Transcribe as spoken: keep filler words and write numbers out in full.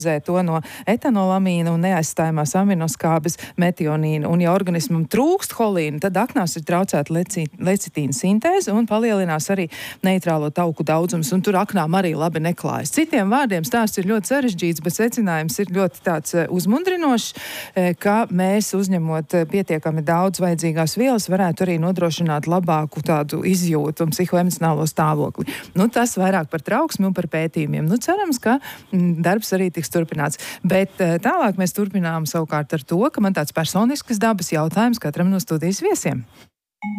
to no etanolamīna un neaizstājumās aminoskābes metionīna. Un, ja organismam trūkst holīna, tad aknās ir traucēta leci, lecitīna sintēze un palielinās arī neitrālo tauku daudzums, un tur aknām arī labi neklājas. Citiem vārdiem stāsts ir ļoti sarežģīts, bet secinājums ir ļoti tāds uzmundrinošs, ka mēs uzņemot pietiekami daudz vajadzīgās vielas varētu arī nodrošināt labāku tādu izjūtu un psihoemocionālo stāvokli. Nu, tas vairāk par trauksmi un par pētījumiem. Nu, cerams, ka darbs arī tiks turpināts. Bet tālāk mēs turpinām savukārt ar to, ka man tāds personisks dabas jautājums katram no studijas viesiem.